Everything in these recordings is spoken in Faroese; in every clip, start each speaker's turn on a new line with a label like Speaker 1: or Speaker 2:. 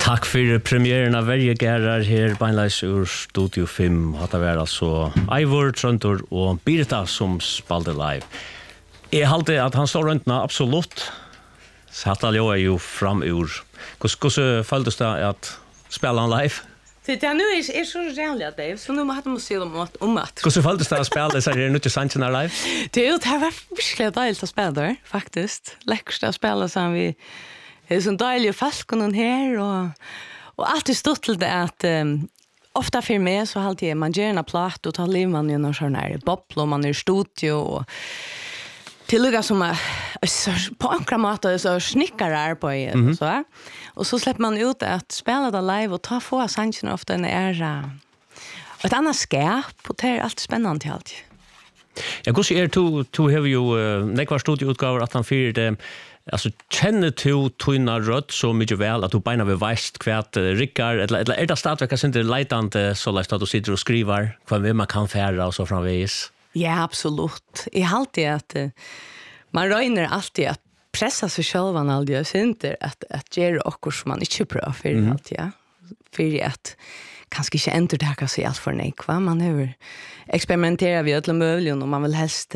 Speaker 1: Tack för premiären av Verjegerar här beinleis ur Studio 5. Hatta var alltså Eivor Trøndur och Birta som spalde live. Jag halte att han står röntna absolut. Så hatta jag ju fram ur. Hur följdes det att spela han live?
Speaker 2: Det nu är så jävla Dave, så nu måste man se om att.
Speaker 1: Hur följdes det att spela så här nytt sanchen live?
Speaker 2: Det har varit verkligen dejligt att spela där, faktiskt. Läckert att spela som vi är så dejliga falkonen här och allt är stått till det att ofta för mig så alltid man gör en platt och tar liv man ju någon sån här bopplo man är i studio och tillägga som på ankra mat så snickare på så. Och så släpper man ut att spela det live och ta få sanchen ofta när ett annat skap och det är allt spännande till allt.
Speaker 1: Jag går se to have you nekvar studioutgåvor att han det alltså känner du tunna rött så mycket väl att du beina vid väst kvärt rickar eller är det stadverk inte leitande så lätt att du sitter och skriver vad man kan färra och så framvis.
Speaker 2: Ja, absolut. Jag har alltid att man röjner alltid att pressa sig själva alltid jag synter att göra okkur som man inte prövar för allt, ja. För att kanske inte entertaka sig allt för nekva. Man har experimenterat vid alla möjliga och man vill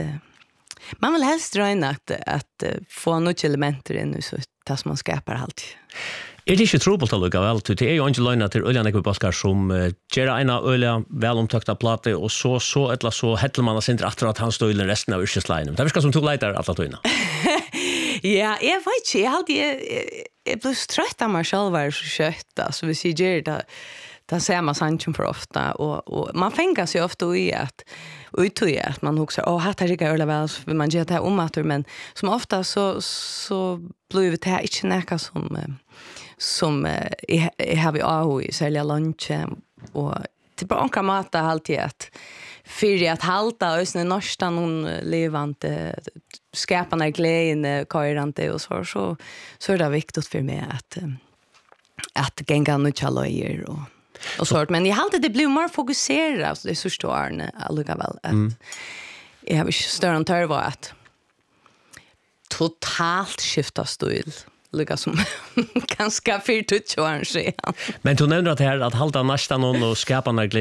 Speaker 2: helst röjna att få något elementer in så det som man skapar alltid.
Speaker 1: Är det inte trubbelt att lukka väl? Det är ju inte lögna till öljan ekvibaskar som gör ena ölja välomtökta plate och så eller så hettlar man sig inte att han står i resten av yrkesleinen. Det är som tog leitar alla tøyna.
Speaker 2: Ja, jag vet inte. Jag blir trött av mig själv så kött. Alltså vi ser det. Det ser man sanchen för ofta och man fänger sig ofta i att man också här tar jag öle väl för man gör det här omatur men som ofta så blir det här inte näka som jag har i sälja lunch och till på ankra mat alltid att för att halta ösnen norsta någon levande skaparna glädjen körante och så är det viktigt för mig att gänga nu challojer och sånt men jag hade det blir mer fokuserat så det så står alltså väl att jag har större än törva att totalt skifta stil lika som ganska 40 år sedan.
Speaker 1: Men du nämnde att här att halta nästan någon och skapa när